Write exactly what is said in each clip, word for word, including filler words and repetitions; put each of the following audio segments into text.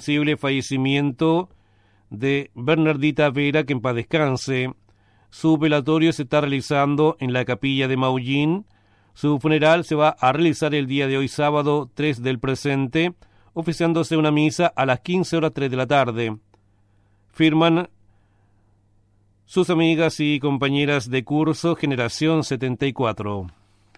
sensible fallecimiento de Bernardita Vera, que en paz descanse. Su velatorio se está realizando en la capilla de Maullín. Su funeral se va a realizar el día de hoy, sábado tres del presente, oficiándose una misa a las quince horas tres de la tarde. Firman sus amigas y compañeras de curso Generación setenta y cuatro.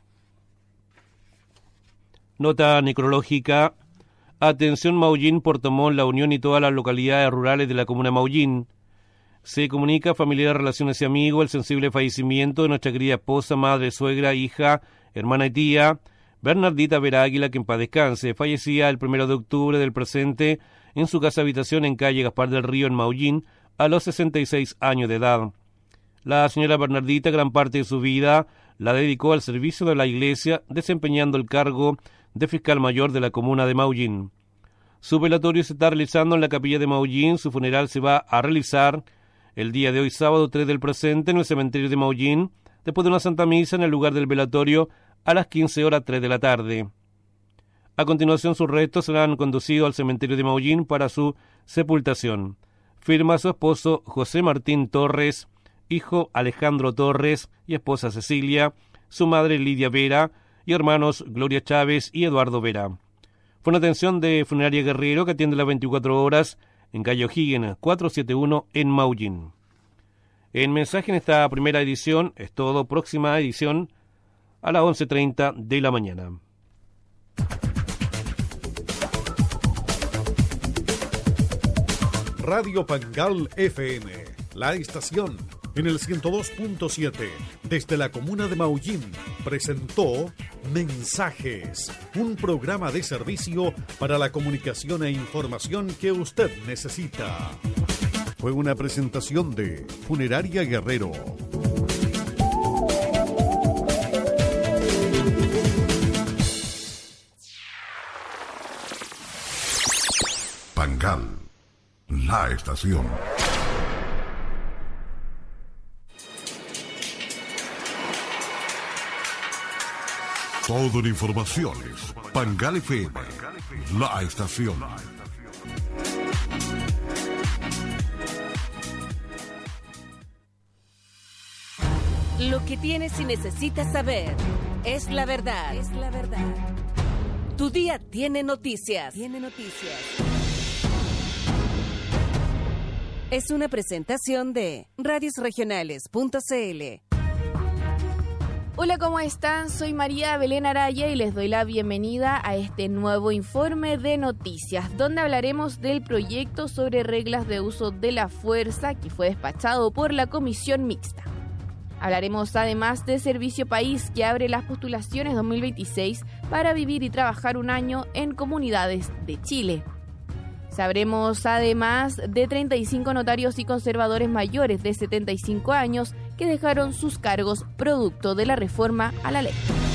Nota necrológica. Atención Maullín, Puerto Montt, La Unión y todas las localidades rurales de la comuna de Maullín. Se comunica a familiares, relaciones y amigos el sensible fallecimiento de nuestra querida esposa, madre, suegra, hija, hermana y tía, Bernardita Vera Águila, que en paz descanse. Fallecía el primero de octubre del presente en su casa habitación en calle Gaspar del Río, en Maullín, a los sesenta y seis años de edad. La señora Bernardita gran parte de su vida la dedicó al servicio de la Iglesia, desempeñando el cargo de fiscal mayor de la comuna de Maullín. Su velatorio se está realizando en la capilla de Maullín. Su funeral se va a realizar el día de hoy, sábado tres del presente, en el cementerio de Maullín, después de una santa misa en el lugar del velatorio a las quince horas tres de la tarde. A continuación, sus restos serán conducidos al cementerio de Maullín para su sepultación. Firma su esposo José Martín Torres, hijo Alejandro Torres y esposa Cecilia, su madre Lidia Vera y hermanos Gloria Chávez y Eduardo Vera. Fue una atención de Funeraria Guerrero, que atiende las veinticuatro horas en calle O'Higgins cuatrocientos setenta y uno en Maullín. En mensaje en esta primera edición es todo. Próxima edición a las once treinta de la mañana. Radio Pangal F M, la estación en el ciento dos punto siete, desde la comuna de Maullín, presentó Mensajes, un programa de servicio para la comunicación e información que usted necesita. Fue una presentación de Funeraria Guerrero. Pangal, la estación. Todo en informaciones. Pangal F M, la estación. Lo que tienes y necesitas saber es la verdad. Es la verdad. Tu día tiene noticias. Tiene noticias. Es una presentación de radios regionales punto c l. Hola, ¿cómo están? Soy María Belén Araya y les doy la bienvenida a este nuevo informe de noticias, donde hablaremos del proyecto sobre reglas de uso de la fuerza que fue despachado por la Comisión Mixta. Hablaremos además de Servicio País, que abre las postulaciones dos mil veintiséis para vivir y trabajar un año en comunidades de Chile. Sabremos además de treinta y cinco notarios y conservadores mayores de setenta y cinco años que dejaron sus cargos producto de la reforma a la ley.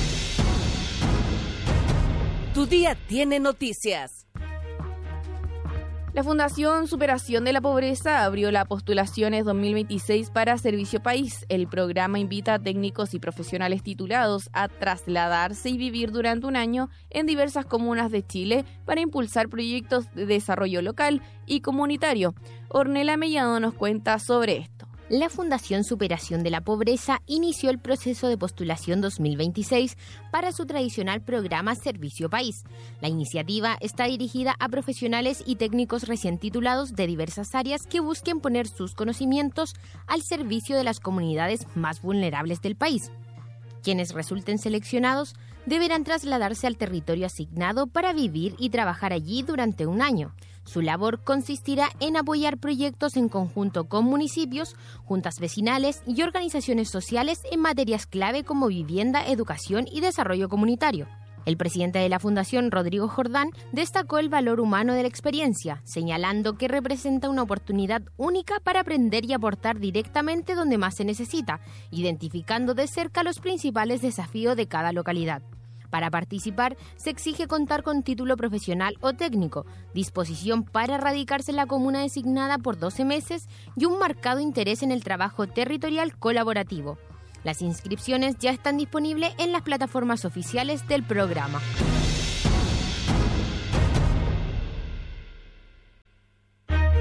Tu día tiene noticias. La Fundación Superación de la Pobreza abrió las postulaciones dos mil veintiséis para Servicio País. El programa invita a técnicos y profesionales titulados a trasladarse y vivir durante un año en diversas comunas de Chile para impulsar proyectos de desarrollo local y comunitario. Ornella Mellado nos cuenta sobre esto. La Fundación Superación de la Pobreza inició el proceso de postulación dos mil veintiséis para su tradicional programa Servicio País. La iniciativa está dirigida a profesionales y técnicos recién titulados de diversas áreas que busquen poner sus conocimientos al servicio de las comunidades más vulnerables del país. Quienes resulten seleccionados deberán trasladarse al territorio asignado para vivir y trabajar allí durante un año. Su labor consistirá en apoyar proyectos en conjunto con municipios, juntas vecinales y organizaciones sociales en materias clave como vivienda, educación y desarrollo comunitario. El presidente de la Fundación, Rodrigo Jordán, destacó el valor humano de la experiencia, señalando que representa una oportunidad única para aprender y aportar directamente donde más se necesita, identificando de cerca los principales desafíos de cada localidad. Para participar, se exige contar con título profesional o técnico, disposición para radicarse en la comuna designada por doce meses y un marcado interés en el trabajo territorial colaborativo. Las inscripciones ya están disponibles en las plataformas oficiales del programa.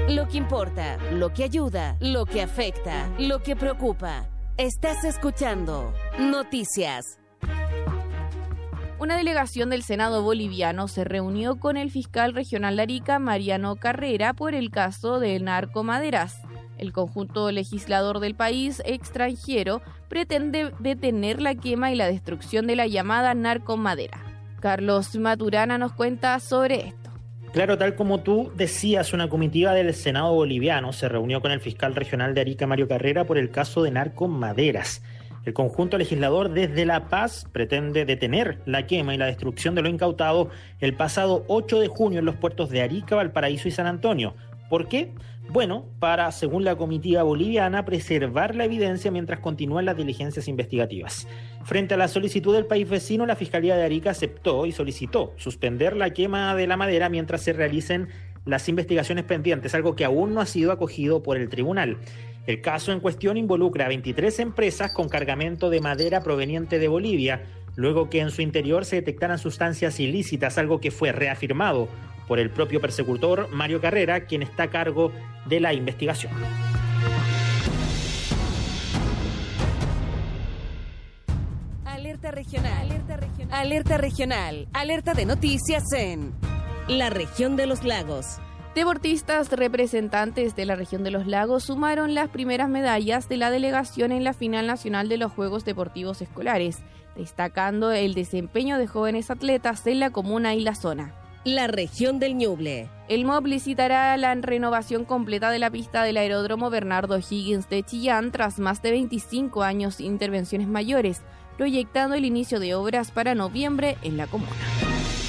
Lo que importa, lo que ayuda, lo que afecta, lo que preocupa. Estás escuchando Noticias. Una delegación del Senado boliviano se reunió con el fiscal regional de Arica, Mariano Carrera, por el caso de narcomaderas. El conjunto legislador del país extranjero pretende detener la quema y la destrucción de la llamada narcomadera. Carlos Maturana nos cuenta sobre esto. Claro, tal como tú decías, una comitiva del Senado boliviano se reunió con el fiscal regional de Arica, Mario Carrera, por el caso de narcomaderas. El conjunto legislador desde La Paz pretende detener la quema y la destrucción de lo incautado el pasado ocho de junio en los puertos de Arica, Valparaíso y San Antonio. ¿Por qué? Bueno, para, según la comitiva boliviana, preservar la evidencia mientras continúan las diligencias investigativas. Frente a la solicitud del país vecino, la Fiscalía de Arica aceptó y solicitó suspender la quema de la madera mientras se realicen las investigaciones pendientes, algo que aún no ha sido acogido por el tribunal. El caso en cuestión involucra a veintitrés empresas con cargamento de madera proveniente de Bolivia, luego que en su interior se detectaran sustancias ilícitas, algo que fue reafirmado por el propio persecutor Mario Carrera, quien está a cargo de la investigación. Alerta regional, alerta regional, alerta regional, alerta de noticias en la región de los lagos. Deportistas representantes de la región de los lagos sumaron las primeras medallas de la delegación en la final nacional de los Juegos Deportivos Escolares, destacando el desempeño de jóvenes atletas en la comuna y la zona. La región del Ñuble. El M O B licitará la renovación completa de la pista del aeródromo Bernardo Higgins de Chillán tras más de veinticinco años de intervenciones mayores, proyectando el inicio de obras para noviembre en la comuna.